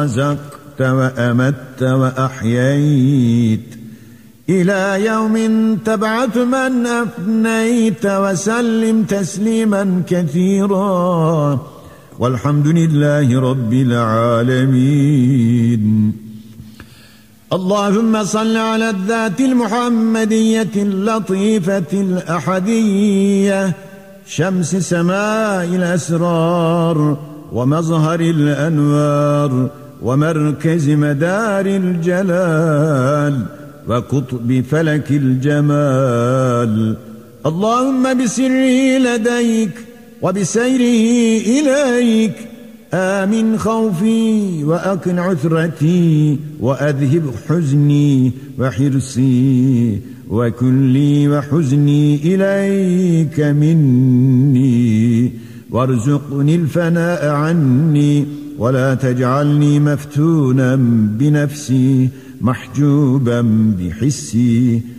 رزقت وأمت وأحييت إلى يوم تبعث من أفنيت، وسلم تسليما كثيرا، والحمد لله رب العالمين. اللهم صل على الذات المحمدية اللطيفة الأحدية، شمس سماء الأسرار ومظهر الأنوار ومركز مدار الجلال وقطب فلك الجمال. اللهم بسره لديك وبسيره إليك آمن خوفي وأكن عثرتي وأذهب حزني وحرصي، وكن لي وحزني إليك مني، وارزقني الفناء عني، ولا تجعلني مفتونا بنفسي محجوبا بحسي.